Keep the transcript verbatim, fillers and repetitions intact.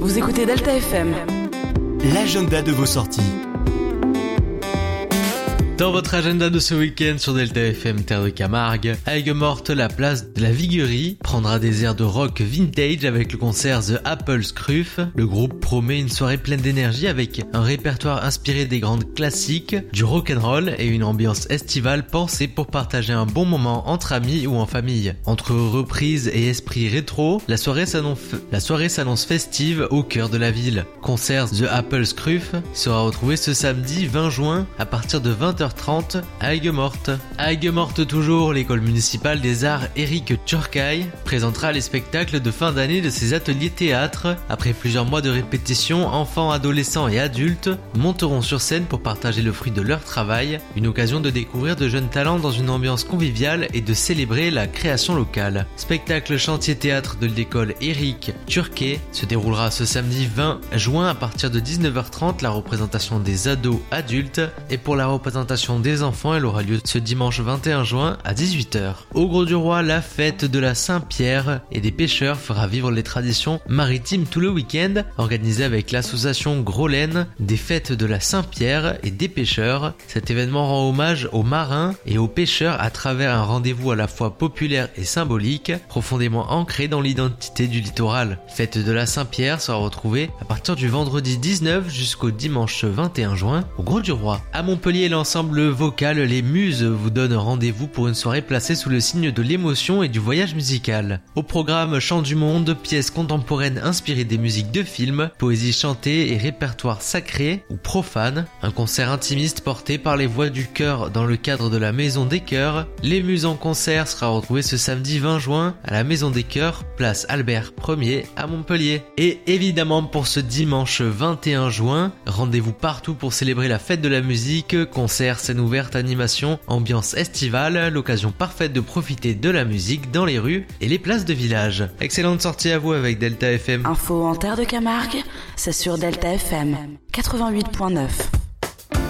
Vous écoutez Delta F M. L'agenda de vos sorties. Dans votre agenda de ce week-end sur Delta F M Terre de Camargue, à Aigues-Mortes, la place de la Viguerie prendra des airs de rock vintage avec le concert The Apple Scruff. Le groupe promet une soirée pleine d'énergie avec un répertoire inspiré des grandes classiques, du rock'n'roll et une ambiance estivale pensée pour partager un bon moment entre amis ou en famille. Entre reprises et esprit rétro, la soirée s'annonce, la soirée s'annonce festive au cœur de la ville. Concert The Apple Scruff sera retrouvé ce samedi vingt juin à partir de vingt heures trente à Aigues-Mortes. À Aigues-Mortes toujours, l'école municipale des arts Éric Turcaille présentera les spectacles de fin d'année de ses ateliers théâtre. Après plusieurs mois de répétition, enfants, adolescents et adultes monteront sur scène pour partager le fruit de leur travail, une occasion de découvrir de jeunes talents dans une ambiance conviviale et de célébrer la création locale. Spectacle chantier théâtre de l'école Éric Turcaille se déroulera ce samedi vingt juin à partir de dix-neuf heures trente, la représentation des ados adultes, et pour la représentation des enfants, elle aura lieu ce dimanche vingt et un juin à dix-huit heures. Au Grau-du-Roi, la fête de la Saint-Pierre et des pêcheurs fera vivre les traditions maritimes tout le week-end, organisée avec l'association Gros-Laine des fêtes de la Saint-Pierre et des pêcheurs. Cet événement rend hommage aux marins et aux pêcheurs à travers un rendez-vous à la fois populaire et symbolique, profondément ancré dans l'identité du littoral. Fête de la Saint-Pierre sera retrouvée à partir du vendredi dix-neuf jusqu'au dimanche vingt et un juin au Grau-du-Roi. À Montpellier, l'ensemble vocal Les Muses vous donne rendez-vous pour une soirée placée sous le signe de l'émotion et du voyage musical. Au programme Chant du Monde, pièces contemporaines inspirées des musiques de films, poésie chantée et répertoire sacré ou profane. Un concert intimiste porté par les voix du chœur dans le cadre de la Maison des Chœurs. Les Muses en concert sera retrouvé ce samedi vingt juin à la Maison des Chœurs, place Albert Ier à Montpellier. Et évidemment pour ce dimanche vingt et un juin, rendez-vous partout pour célébrer la fête de la musique, concert, scène ouverte, animation, ambiance estivale, l'occasion parfaite de profiter de la musique dans les rues et les places de village. Excellente sortie à vous avec Delta F M. Info en Terre de Camargue, c'est sur Delta F M quatre-vingt-huit point neuf.